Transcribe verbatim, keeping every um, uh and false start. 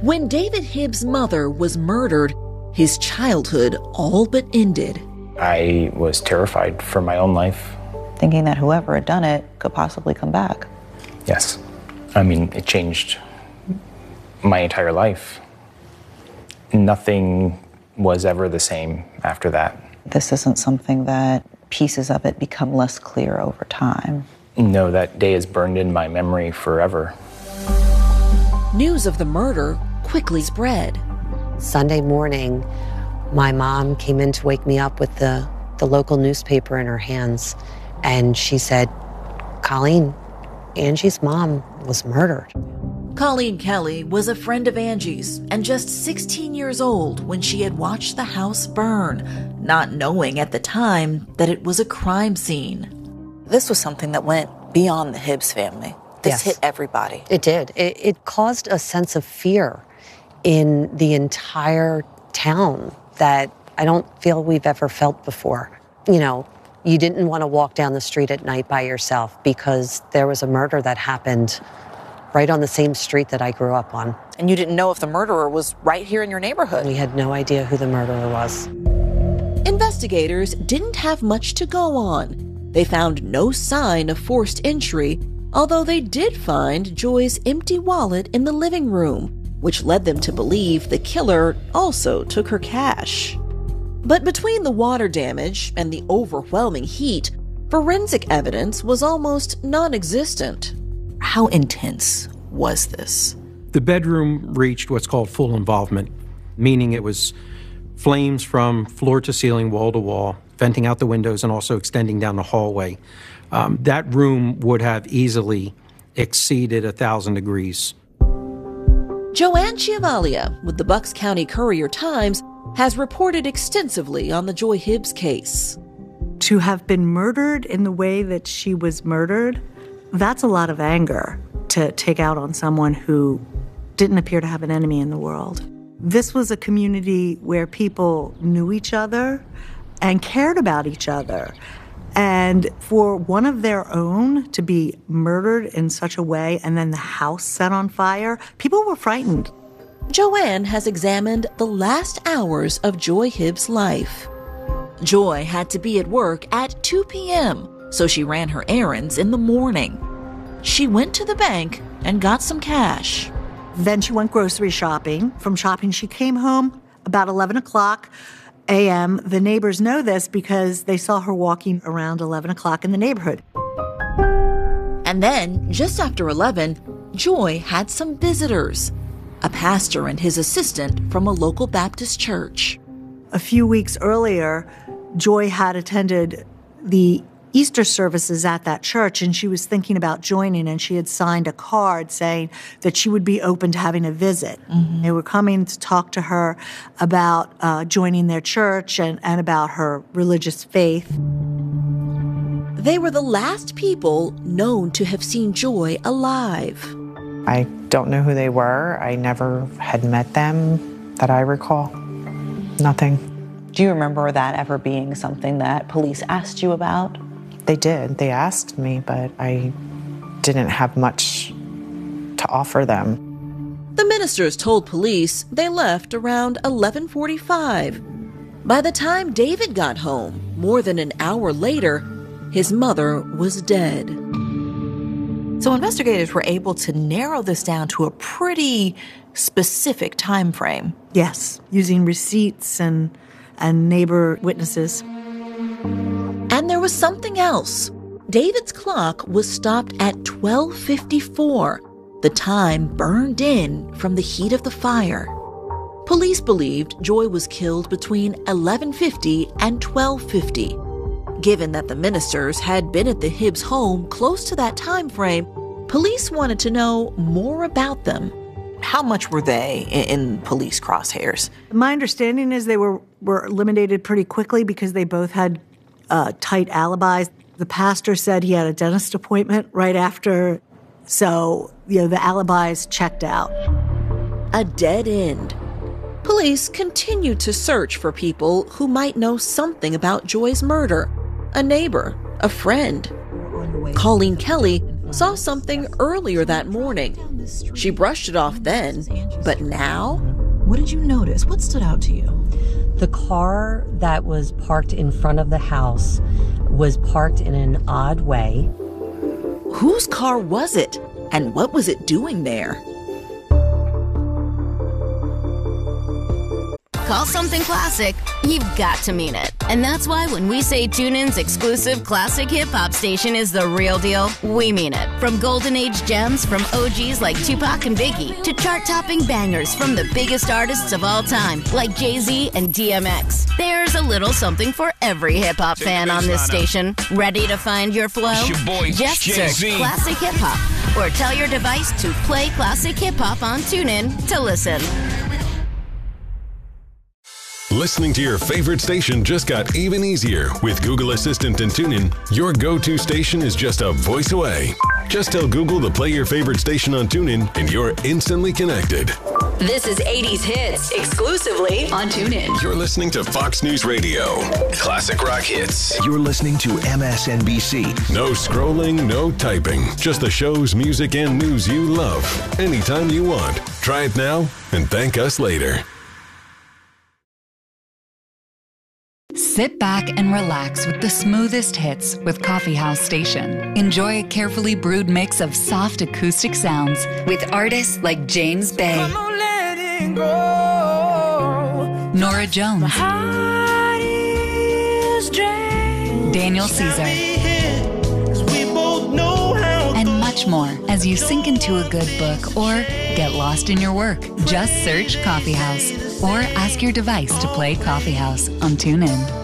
When David Hibbs' mother was murdered, his childhood all but ended. I was terrified for my own life. Thinking that whoever had done it could possibly come back. Yes. I mean, it changed my entire life. Nothing was ever the same after that. This isn't something that pieces of it become less clear over time. No, that day is burned in my memory forever. News of the murder quickly spread. Sunday morning, my mom came in to wake me up with the, the local newspaper in her hands, and she said, "Colleen, Angie's mom was murdered." Colleen Kelly was a friend of Angie's and just sixteen years old when she had watched the house burn, not knowing at the time that it was a crime scene. This was something that went beyond the Hibbs family. This Yes. hit everybody. It did. It, it caused a sense of fear in the entire town that I don't feel we've ever felt before. You know, you didn't want to walk down the street at night by yourself because there was a murder that happened right on the same street that I grew up on. And you didn't know if the murderer was right here in your neighborhood. We had no idea who the murderer was. Investigators didn't have much to go on. They found no sign of forced entry, although they did find Joy's empty wallet in the living room, which led them to believe the killer also took her cash. But between the water damage and the overwhelming heat, forensic evidence was almost non-existent. How intense was this? The bedroom reached what's called full involvement, meaning it was flames from floor to ceiling, wall to wall, venting out the windows and also extending down the hallway. Um, that room would have easily exceeded a thousand degrees. Joanne Chiavalia with the Bucks County Courier-Times has reported extensively on the Joy Hibbs case. To have been murdered in the way that she was murdered, that's a lot of anger to take out on someone who didn't appear to have an enemy in the world. This was a community where people knew each other and cared about each other. And for one of their own to be murdered in such a way and then the house set on fire, people were frightened. Joanne has examined the last hours of Joy Hibbs' life. Joy had to be at work at two p.m., so she ran her errands in the morning. She went to the bank and got some cash. Then she went grocery shopping. From shopping, she came home about eleven o'clock a m The neighbors know this because they saw her walking around eleven o'clock in the neighborhood. And then, just after eleven, Joy had some visitors. A pastor and his assistant from a local Baptist church. A few weeks earlier, Joy had attended the Easter services at that church, and she was thinking about joining, and she had signed a card saying that she would be open to having a visit. Mm-hmm. They were coming to talk to her about uh, joining their church and, and about her religious faith. They were the last people known to have seen Joy alive. I don't know who they were. I never had met them that I recall. Nothing. Do you remember that ever being something that police asked you about? They did. They asked me, but I didn't have much to offer them. The ministers told police they left around eleven forty-five. By the time David got home, more than an hour later, his mother was dead. So investigators were able to narrow this down to a pretty specific time frame. Yes, using receipts and and neighbor witnesses. And there was something else. David's clock was stopped at twelve fifty-four, the time burned in from the heat of the fire. Police believed Joy was killed between eleven fifty and twelve fifty. Given that the ministers had been at the Hibbs home close to that time frame, police wanted to know more about them. How much were they in, in police crosshairs? My understanding is they were, were eliminated pretty quickly because they both had uh, tight alibis. The pastor said he had a dentist appointment right after, so you know the alibis checked out. A dead end. Police continued to search for people who might know something about Joy's murder. A neighbor, a friend. Colleen Kelly saw something earlier that morning. She brushed it off then, but now? What did you notice? What stood out to you? The car that was parked in front of the house was parked in an odd way. Whose car was it? And what was it doing there? Call something classic, you've got to mean it. And that's why when we say TuneIn's exclusive classic hip-hop station is the real deal, we mean it. From golden age gems from O Gs like Tupac and Biggie to chart-topping bangers from the biggest artists of all time like Jay-Z and D M X. There's a little something for every hip-hop fan on this station. Ready to find your flow? It's your boy, Just Jay-Z. search Classic Hip Hop or tell your device to play Classic Hip Hop on TuneIn to listen. Listening to your favorite station just got even easier. With Google Assistant and TuneIn, your go-to station is just a voice away. Just tell Google to play your favorite station on TuneIn and you're instantly connected. This is eighties Hits, exclusively on TuneIn. You're listening to Fox News Radio. Classic rock hits. You're listening to M S N B C. No scrolling, no typing. Just the shows, music, and news you love. Anytime you want. Try it now and thank us later. Sit back and relax with the smoothest hits with Coffee House Station. Enjoy a carefully brewed mix of soft acoustic sounds with artists like James Bay, Nora Jones, Daniel Caesar, and much more as you sink into a good book or get lost in your work. Just search Coffee House or ask your device to play Coffee House on TuneIn.